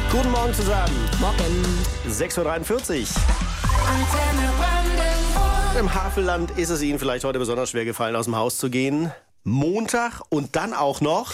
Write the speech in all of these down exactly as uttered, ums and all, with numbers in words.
Guten Morgen zusammen. Morgen. sechs Uhr dreiundvierzig. Im Havelland ist es Ihnen vielleicht heute besonders schwer gefallen, aus dem Haus zu gehen. Montag und dann auch noch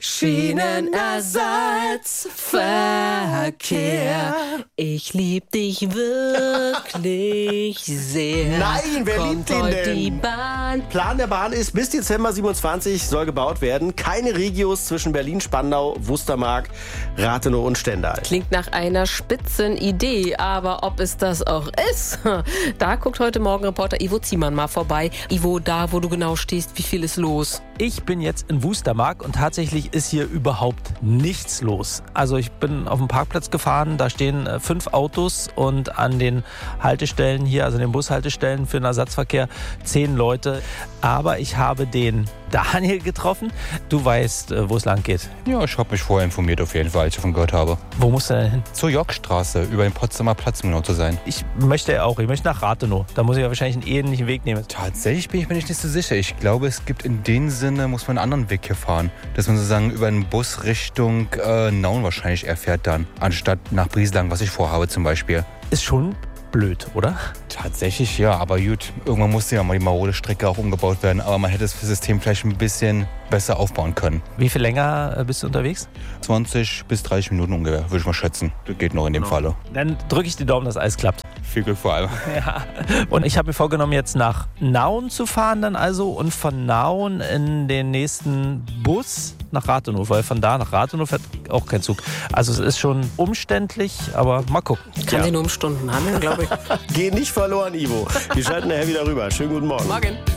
Schienenersatzverkehr. Ich lieb dich wirklich sehr. Nein, wer Kommt liebt ihn heute denn? Die Bahn. Plan der Bahn ist, bis Dezember siebenundzwanzig soll gebaut werden. Keine Regios zwischen Berlin, Spandau, Wustermark, Rathenow und Stendal. Klingt nach einer spitzen Idee, aber ob es das auch ist, da guckt heute Morgen Reporter Ivo Ziemann mal vorbei. Ivo, da wo du genau stehst, wie viel ist los? Ich bin jetzt in Wustermark und tatsächlich ist hier überhaupt nichts los. Also ich bin auf dem Parkplatz gefahren, da stehen äh, fünf Autos und an den Haltestellen hier, also den Bushaltestellen für den Ersatzverkehr, zehn Leute. Aber ich habe den Daniel getroffen. Du weißt, äh, wo es lang geht. Ja, ich habe mich vorher informiert auf jeden Fall, als ich davon gehört habe. Wo musst du denn hin? Zur Yorkstraße, über den Potsdamer Platz, um genau zu sein. Ich möchte auch, ich möchte nach Rathenow. Da muss ich ja wahrscheinlich einen ähnlichen Weg nehmen. Tatsächlich bin ich mir nicht so sicher. Ich glaube, es gibt in dem Sinne, muss man einen anderen Weg hier fahren. Dass man sozusagen über einen Bus Richtung äh, Nauen wahrscheinlich erfährt dann. Anstatt nach Brieslang, was ich vorhabe zum Beispiel. Ist schon blöd, oder? Tatsächlich ja, aber gut, irgendwann musste ja mal die marode Strecke auch umgebaut werden. Aber man hätte das System vielleicht ein bisschen besser aufbauen können. Wie viel länger äh, bist du unterwegs? zwanzig bis dreißig Minuten ungefähr, würde ich mal schätzen. Das geht noch in dem Falle. Dann drücke ich die Daumen, dass alles klappt. Viel Glück vor allem. Ja. Und ich habe mir vorgenommen, jetzt nach Nauen zu fahren dann also und von Nauen in den nächsten Bus nach Rathenow, weil von da nach Rathenow fährt auch kein Zug. Also es ist schon umständlich, aber mal gucken. Kann Ja. sich nur um Stunden handeln, glaube ich. Geh nicht verloren, Ivo. Wir schalten nachher wieder rüber. Schönen guten Morgen. Morgen.